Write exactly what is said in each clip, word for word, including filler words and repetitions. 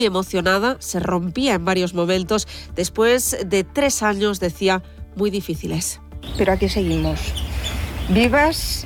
emocionada, se rompía en varios momentos, después de tres años, decía, muy difíciles. Pero aquí seguimos, vivas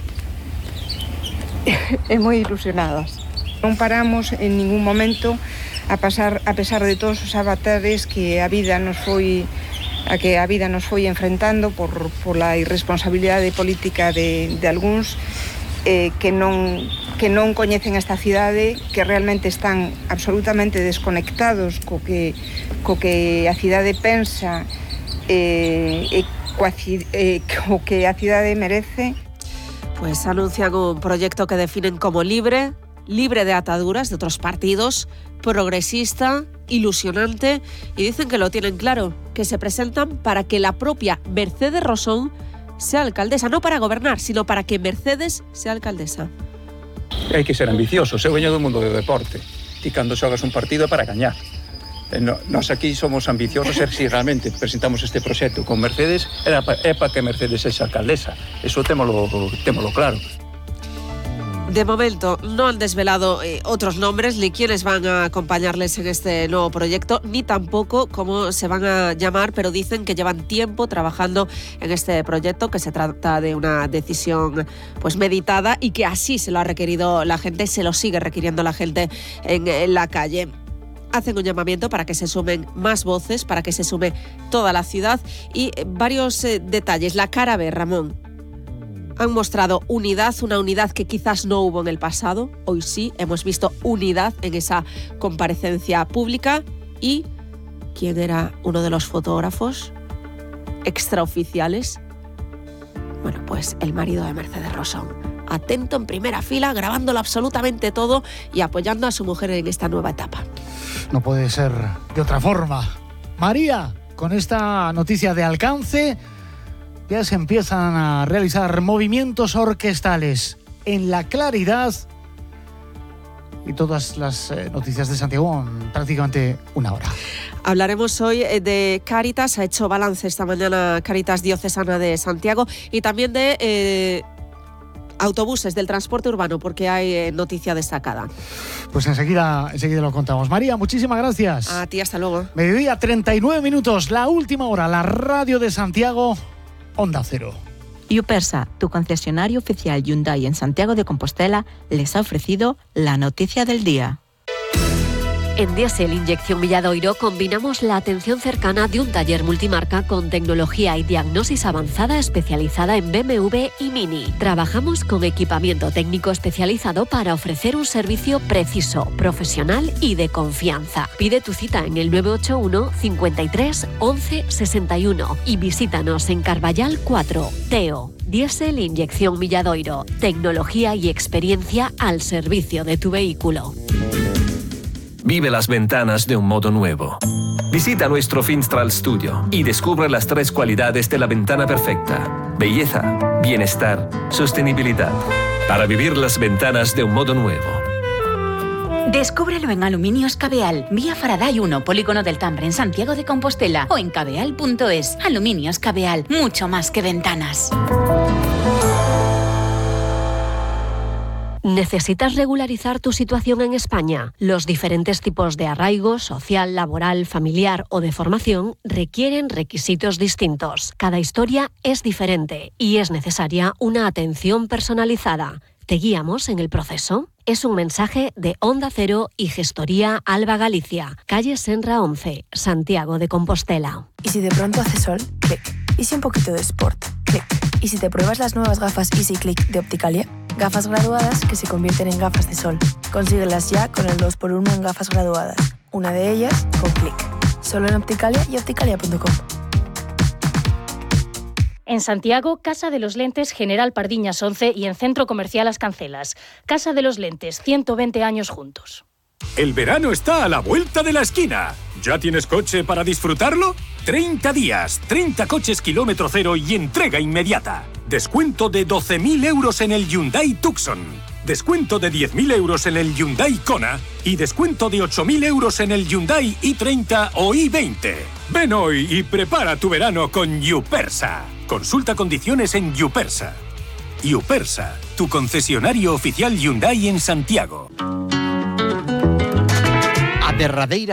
e moi ilusionadas. Non paramos en ningún momento a pasar, a pesar de todos os avatares que a vida nos foi a que a vida nos foi enfrentando por, por la irresponsabilidade política de, de algúns eh, que non que non coñecen esta cidade, que realmente están absolutamente desconectados co que, co que a cidade pensa eh, e co, eh, co que a cidade merece. Pues anuncian un proyecto que definen como libre, libre de ataduras de otros partidos, progresista, ilusionante, y dicen que lo tienen claro, que se presentan para que la propia Mercedes Rosón sea alcaldesa, no para gobernar, sino para que Mercedes sea alcaldesa. Hai que ser ambiciosos, eu veño do mundo do deporte. Ti cando xogas un partido é para gañar. No, nós aquí somos ambiciosos e si realmente presentamos este proxecto con Mercedes, é para que Mercedes sexa alcaldesa. Eso témolo, témolo claro. De momento no han desvelado eh, otros nombres, ni quiénes van a acompañarles en este nuevo proyecto, ni tampoco cómo se van a llamar, pero dicen que llevan tiempo trabajando en este proyecto, que se trata de una decisión pues meditada y que así se lo ha requerido la gente, se lo sigue requiriendo la gente en, en la calle. Hacen un llamamiento para que se sumen más voces, para que se sume toda la ciudad y varios eh, detalles. La cara B, Ramón. Han mostrado unidad, una unidad que quizás no hubo en el pasado. Hoy sí, hemos visto unidad en esa comparecencia pública. ¿Y quién era uno de los fotógrafos extraoficiales? Bueno, pues el marido de Mercedes Rosón. Atento en primera fila, grabándolo absolutamente todo y apoyando a su mujer en esta nueva etapa. No puede ser de otra forma. María, con esta noticia de alcance, ya se empiezan a realizar movimientos orquestales en La Claridad y todas las eh, noticias de Santiago en prácticamente una hora. Hablaremos hoy de Cáritas, ha hecho balance esta mañana Cáritas Diocesana de Santiago y también de eh, autobuses del transporte urbano, porque hay eh, noticia destacada. Pues enseguida, enseguida lo contamos. María, muchísimas gracias. A ti, hasta luego. Mediodía, treinta y nueve minutos, la última hora, la radio de Santiago, Onda Cero. Yupersa, tu concesionario oficial Hyundai en Santiago de Compostela, les ha ofrecido la noticia del día. En Diesel Inyección Villadoiro combinamos la atención cercana de un taller multimarca con tecnología y diagnosis avanzada especializada en B M W y Mini. Trabajamos con equipamiento técnico especializado para ofrecer un servicio preciso, profesional y de confianza. Pide tu cita en el nueve ocho uno, cincuenta y tres, once, sesenta y uno y visítanos en Carballal cuatro, Teo. Diesel Inyección Villadoiro. Tecnología y experiencia al servicio de tu vehículo. Vive las ventanas de un modo nuevo. Visita nuestro Finstral Studio y descubre las tres cualidades de la ventana perfecta: belleza, bienestar, sostenibilidad. Para vivir las ventanas de un modo nuevo. Descúbrelo en Aluminios Cabeal, vía Faraday uno, Polígono del Tambre, en Santiago de Compostela, o en cabeal punto es. Aluminios Cabeal, mucho más que ventanas. ¿Necesitas regularizar tu situación en España? Los diferentes tipos de arraigo, social, laboral, familiar o de formación requieren requisitos distintos. Cada historia es diferente y es necesaria una atención personalizada. ¿Te guiamos en el proceso? Es un mensaje de Onda Cero y Gestoría Alba Galicia, calle Senra once, Santiago de Compostela. ¿Y si de pronto hace sol? Clic. ¿Y si un poquito de sport? Clic. ¿Y si te pruebas las nuevas gafas Easy Click de Opticalia? Gafas graduadas que se convierten en gafas de sol. Consíguelas ya con el dos por uno en gafas graduadas. Una de ellas con Clic. Solo en Opticalia y opticalia punto com. En Santiago, Casa de los Lentes General Pardiñas once y en Centro Comercial Las Cancelas. Casa de los Lentes, ciento veinte años juntos. El verano está a la vuelta de la esquina. ¿Ya tienes coche para disfrutarlo? treinta días, treinta coches kilómetro cero y entrega inmediata. Descuento de doce mil euros en el Hyundai Tucson. Descuento de diez mil euros en el Hyundai Kona. Y descuento de ocho mil euros en el Hyundai i treinta o i veinte. Ven hoy y prepara tu verano con Yupersa. Consulta condiciones en Yupersa. Yupersa, tu concesionario oficial Hyundai en Santiago. A derradeira